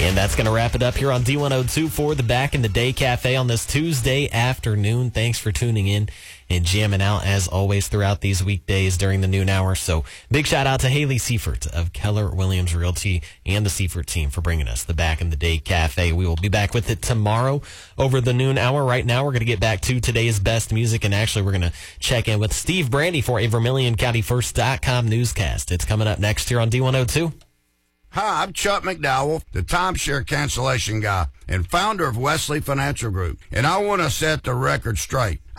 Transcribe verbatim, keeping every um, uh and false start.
And that's going to wrap it up here on D one oh two for the Back in the Day Cafe on this Tuesday afternoon. Thanks for tuning in and jamming out, as always, throughout these weekdays during the noon hour. So big shout out to Haley Seifert of Keller Williams Realty and the Seifert team for bringing us the Back in the Day Cafe. We will be back with it tomorrow over the noon hour. Right now, we're going to get back to today's best music, and actually we're going to check in with Steve Brandy for a Vermilion County First dot com newscast. It's coming up next here on D one oh two. Hi, I'm Chuck McDowell, the timeshare cancellation guy and founder of Wesley Financial Group, and I want to set the record straight.